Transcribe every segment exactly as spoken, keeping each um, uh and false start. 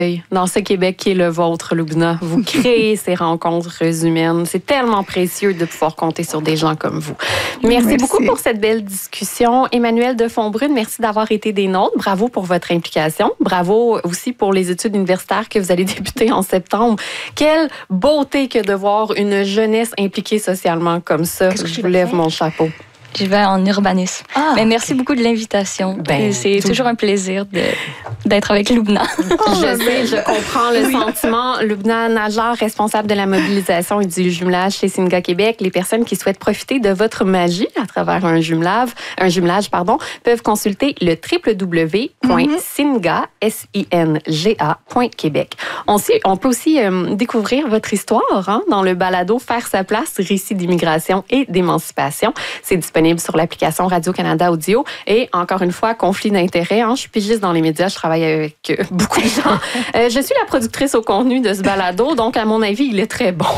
Dans ce Québec qui est le vôtre, Lubna, vous créez ces rencontres humaines. C'est tellement précieux de pouvoir compter sur des gens comme vous. Merci, merci. beaucoup pour cette belle discussion. Emmanuelle Defonbrune, merci d'avoir été des nôtres. Bravo pour votre implication. Bravo aussi pour les études universitaires que vous allez débuter en septembre. Quelle beauté que de voir une jeunesse impliquée socialement comme ça. Je vous lève mon chapeau. Je vais en urbanisme. Ah, Mais merci okay. beaucoup de l'invitation. Ben, c'est tout... toujours un plaisir de, d'être avec Lubna. Oh, je sais, je comprends le oui. sentiment. Lubna Najjar, responsable de la mobilisation et du jumelage chez Singa Québec. Les personnes qui souhaitent profiter de votre magie à travers un jumelage, un jumelage pardon, peuvent consulter le w w w point singa point québec. On, on peut aussi euh, découvrir votre histoire hein, dans le balado Faire sa place, récit d'immigration et d'émancipation. C'est disponible sur l'application Radio-Canada Audio. Et encore une fois, conflit d'intérêts. Hein, je suis pigiste dans les médias, je travaille avec euh, beaucoup de gens. Euh, je suis la productrice au contenu de ce balado, donc à mon avis, il est très bon.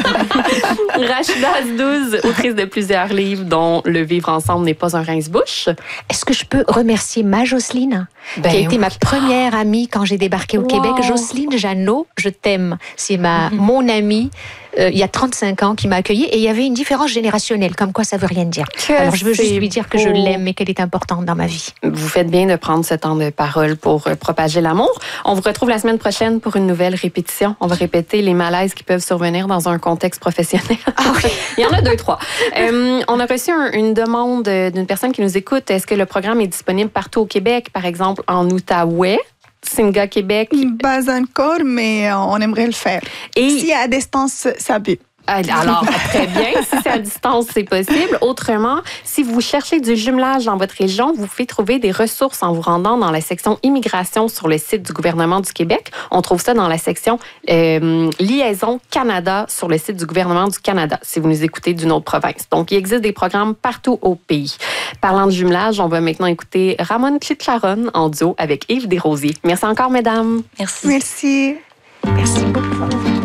Rachida Azdouz, autrice de plusieurs livres, dont Le vivre ensemble n'est pas un rince-bouche. Est-ce que je peux remercier ma Jocelyne, ben qui a été oui. ma première amie quand j'ai débarqué au wow. Québec? Jocelyne Jeannot, je t'aime. C'est ma, mm-hmm. mon amie. Euh, il y a trente-cinq ans qui m'a accueillie et il y avait une différence générationnelle, comme quoi ça veut rien dire. Que Alors je veux juste lui dire que beau. je l'aime et qu'elle est importante dans ma vie. Vous faites bien de prendre ce temps de parole pour euh, propager l'amour. On vous retrouve la semaine prochaine pour une nouvelle répétition. On va répéter les malaises qui peuvent survenir dans un contexte professionnel. Ah oui. Il y en a deux, trois. Euh, on a reçu un, une demande d'une personne qui nous écoute. Est-ce que le programme est disponible partout au Québec, par exemple en Outaouais? Singa Québec? Pas encore, mais on aimerait le faire. Et si à distance, ça peut. Alors, très bien. Si c'est à distance, c'est possible. Autrement, si vous cherchez du jumelage dans votre région, vous pouvez trouver des ressources en vous rendant dans la section immigration sur le site du gouvernement du Québec. On trouve ça dans la section euh, liaison Canada sur le site du gouvernement du Canada, si vous nous écoutez d'une autre province. Donc, il existe des programmes partout au pays. Parlant de jumelage, on va maintenant écouter Ramon Chitcharon en duo avec Yves Desrosiers. Merci encore, mesdames. Merci. Merci. Merci beaucoup.